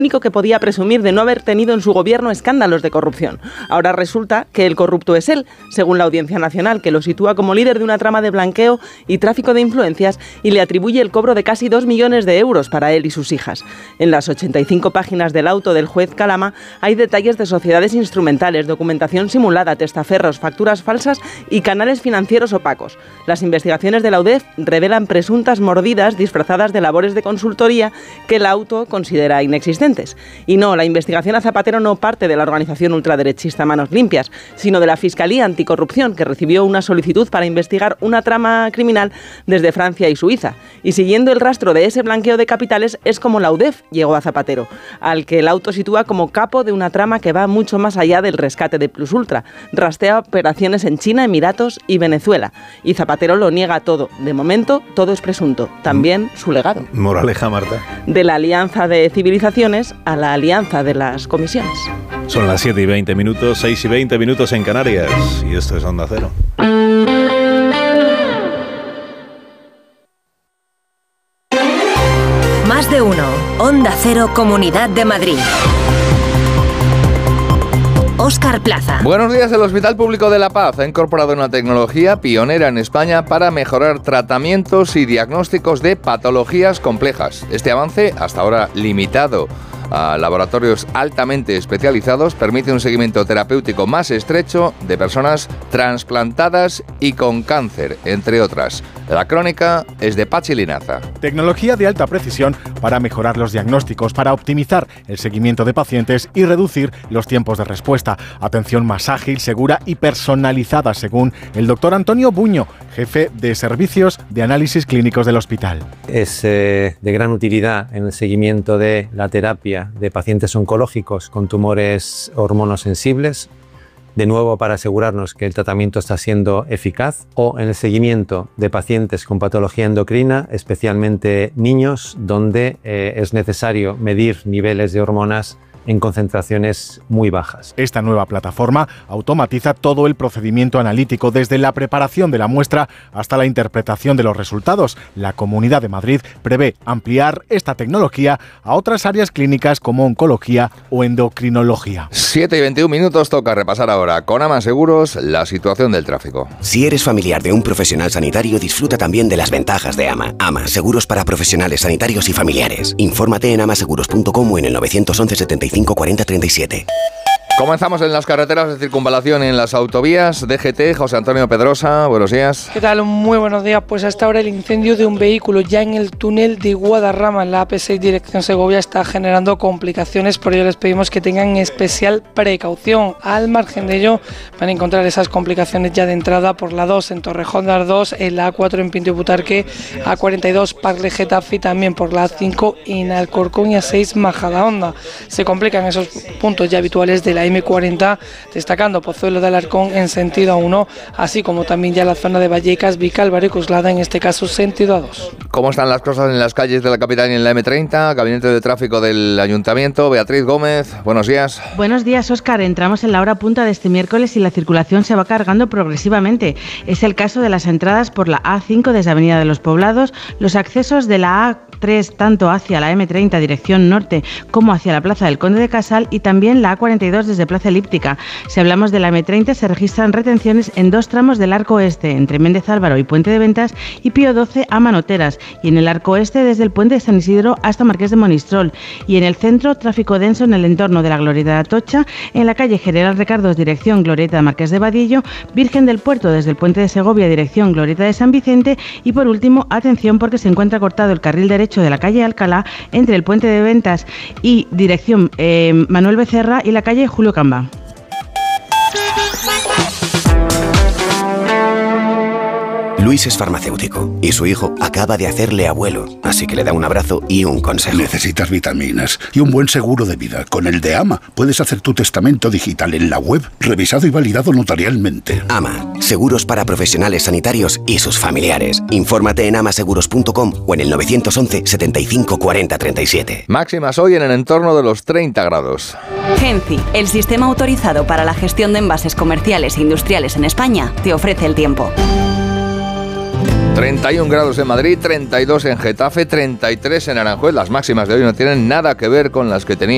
único que podía presumir de no haber tenido en su gobierno escándalos de corrupción. Ahora resulta que el corrupto es él, según la Audiencia Nacional, que lo sitúa como líder de una trama de blanqueo y tráfico de influencias y le atribuye el cobro de casi 2 millones de euros para él y sus hijas. En las 85 páginas del auto del juez Calama hay detalles de sociedades instrumentales, documentación simulada, testaferros, facturas falsas y canales financieros opacos. Las investigaciones de la UDEF revelan presuntas mordidas disfrazadas de labores de consultoría que el auto considera inexistentes. Y no, la investigación a Zapatero no parte de la organización ultraderechista Manos Limpias, sino de la Fiscalía Anticorrupción, que recibió una solicitud para investigar una trama criminal desde Francia y Suiza. Y siguiendo el rastro de ese blanqueo de capitales es como la UDEF llegó a Zapatero, al que el auto sitúa como capo de una trama que va mucho más allá del rescate de Plus Ultra. Rastea operaciones en China, Emiratos y Venezuela. Y Zapatero lo niega todo. De momento, todo es presunto. También su legado. Moraleja, Marta. De la alianza de civilizaciones a la alianza de las comisiones. Son las 7:20, 6:20 en Canarias. Y esto es Onda Cero. Más de uno. Onda Cero, Comunidad de Madrid. Óscar Plaza. Buenos días. El Hospital Público de La Paz ha incorporado una tecnología pionera en España para mejorar tratamientos y diagnósticos de patologías complejas. Este avance, hasta ahora limitado a laboratorios altamente especializados, permite un seguimiento terapéutico más estrecho de personas trasplantadas y con cáncer, entre otras. La crónica es de Pachi Linaza. Tecnología de alta precisión para mejorar los diagnósticos, para optimizar el seguimiento de pacientes y reducir los tiempos de respuesta. Atención más ágil, segura y personalizada, según el doctor Antonio Buño, jefe de servicios de análisis clínicos del hospital. Es de gran utilidad en el seguimiento de la terapia de pacientes oncológicos con tumores hormonosensibles, de nuevo para asegurarnos que el tratamiento está siendo eficaz, o en el seguimiento de pacientes con patología endocrina, especialmente niños, donde es necesario medir niveles de hormonas en concentraciones muy bajas. Esta nueva plataforma automatiza todo el procedimiento analítico, desde la preparación de la muestra hasta la interpretación de los resultados. La Comunidad de Madrid prevé ampliar esta tecnología a otras áreas clínicas como oncología o endocrinología. 7:21, toca repasar ahora con AMA Seguros la situación del tráfico. Si eres familiar de un profesional sanitario, disfruta también de las ventajas de AMA. AMA, seguros para profesionales sanitarios y familiares. Infórmate en amaseguros.com o en el 911 75 40 37. Comenzamos en las carreteras de circunvalación y en las autovías. DGT, José Antonio Pedrosa, buenos días. ¿Qué tal? Muy buenos días. Pues hasta ahora el incendio de un vehículo ya en el túnel de Guadarrama, en la AP6 dirección Segovia, está generando complicaciones. Por ello les pedimos que tengan especial precaución. Al margen de ello van a encontrar esas complicaciones ya de entrada por la 2 en Torrejón de Ardoz, en la A4 en Pinto y Butarque, A42 Parle Getafe y también por la A5 en Alcorcón y A6 Majadahonda. Se complican esos puntos ya habituales de la M40, destacando Pozuelo de Alarcón en sentido A1, así como también ya la zona de Vallecas, Vicálvaro y Coslada, en este caso sentido A2. ¿Cómo están las cosas en las calles de la capital y en la M30? Gabinete de Tráfico del Ayuntamiento, Beatriz Gómez, buenos días. Buenos días, Óscar. Entramos en la hora punta de este miércoles y la circulación se va cargando progresivamente. Es el caso de las entradas por la A5 desde Avenida de los Poblados, los accesos de la A3 tanto hacia la M30 dirección norte como hacia la Plaza del Conde de Casal y también la A42 desde Plaza Elíptica. Si hablamos de la M30, se registran retenciones en 2 tramos del arco este, entre Méndez Álvaro y Puente de Ventas, y Pío XII a Manoteras, y en el arco este desde el puente de San Isidro hasta Marqués de Monistrol, y en el centro tráfico denso en el entorno de la Glorieta de Atocha, en la calle General Ricardos dirección Glorieta de Marqués de Vadillo, Virgen del Puerto desde el puente de Segovia dirección Glorieta de San Vicente, y por último, atención porque se encuentra cortado el carril derecho de la calle Alcalá entre el puente de Ventas y dirección Manuel Becerra y la calle Julio Camba. Luis es farmacéutico y su hijo acaba de hacerle abuelo, así que le da un abrazo y un consejo. Necesitas vitaminas y un buen seguro de vida. Con el de AMA puedes hacer tu testamento digital en la web, revisado y validado notarialmente. AMA, seguros para profesionales sanitarios y sus familiares. Infórmate en amaseguros.com o en el 911 75 40 37. Máximas hoy en el entorno de los 30 grados. Genci, el sistema autorizado para la gestión de envases comerciales e industriales en España, te ofrece el tiempo. 31 grados en Madrid, 32 en Getafe, 33 en Aranjuez. Las máximas de hoy no tienen nada que ver con las que tenía